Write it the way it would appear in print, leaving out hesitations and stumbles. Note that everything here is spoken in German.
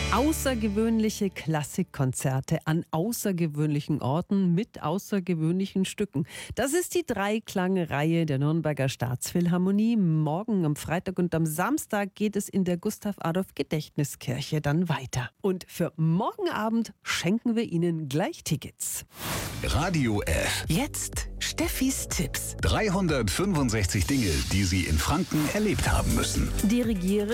Außergewöhnliche Klassikkonzerte an außergewöhnlichen Orten mit außergewöhnlichen Stücken. Das ist die Dreiklang-Reihe der Nürnberger Staatsphilharmonie. Morgen am Freitag und am Samstag geht es in der Gustav-Adolf-Gedächtniskirche dann weiter. Und für morgen Abend schenken wir Ihnen gleich Tickets. Radio F. Jetzt Steffis Tipps. 365 Dinge, die Sie in Franken erlebt haben müssen. Die Regierung